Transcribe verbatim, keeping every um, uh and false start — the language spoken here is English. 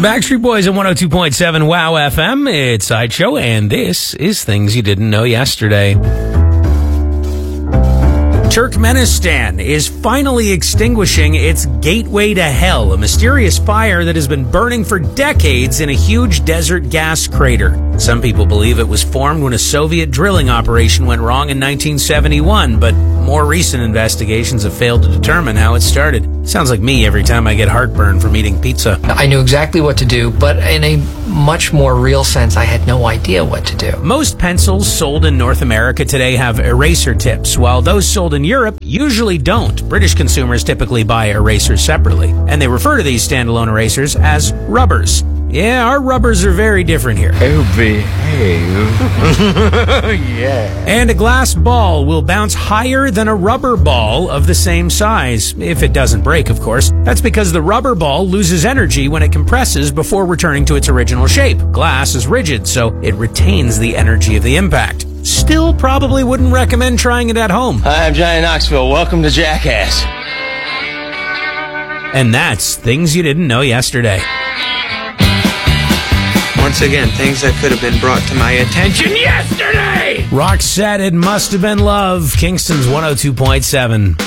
Backstreet Boys at one oh two point seven WOW F M. It's Sideshow, and this is Things You Didn't Know Yesterday. Turkmenistan is finally extinguishing its gateway to hell, a mysterious fire that has been burning for decades in a huge desert gas crater. Some people believe it was formed when a Soviet drilling operation went wrong in nineteen seventy-one, but more recent investigations have failed to determine how it started. Sounds like me every time I get heartburn from eating pizza. I knew exactly what to do, but in a much more real sense, I had no idea what to do. Most pencils sold in North America today have eraser tips, while those sold in Europe usually don't. British consumers typically buy erasers separately, and they refer to these standalone erasers as rubbers. Yeah, our rubbers are very different here. Oh, behave. Yeah. And a glass ball will bounce higher than a rubber ball of the same size, if it doesn't break, of course. That's because the rubber ball loses energy when it compresses before returning to its original shape. Glass is rigid, so it retains the energy of the impact. Still probably wouldn't recommend trying it at home. Hi, I'm Johnny Knoxville. Welcome to Jackass. And that's Things You Didn't Know Yesterday. Once again, things that could have been brought to my attention yesterday! Roxette, It Must Have Been Love, Kingston's one oh two point seven.